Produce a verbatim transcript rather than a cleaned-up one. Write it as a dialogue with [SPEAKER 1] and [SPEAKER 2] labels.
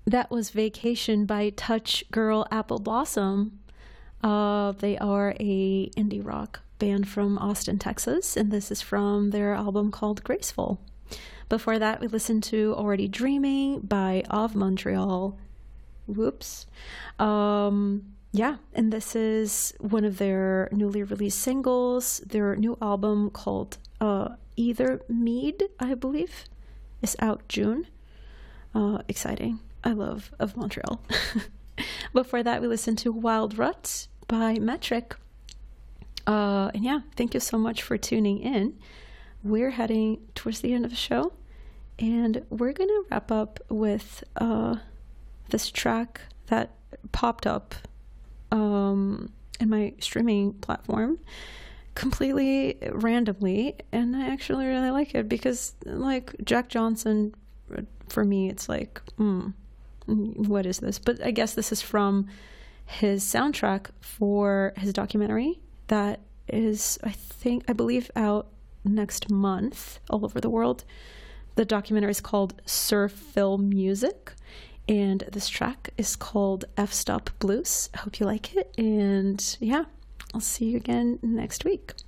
[SPEAKER 1] That was Vacation by Touch Girl Apple Blossom. Uh, they are a indie rock band from Austin, Texas, and this is from their album called Graceful. Before that, we listened to Already Dreaming by Of Montreal. Whoops. Um, yeah, and this is one of their newly released singles. Their new album called uh, Either Mead, I believe, is out June. Uh, exciting. I love Of Montreal. Before that, we listened to Wild Rut by Metric. Uh, and yeah, thank you so much for tuning in. We're heading towards the end of the show, and we're going to wrap up with uh, this track that popped up um, in my streaming platform completely randomly, and I actually really like it because, like, Jack Johnson, for me, it's like, mm, what is this? But I guess this is from his soundtrack for his documentary that is, I think, I believe, out next month all over the world. The documentary is called Surf Film Music, and this track is called F-Stop Blues. I hope you like it, and yeah, I'll see you again next week.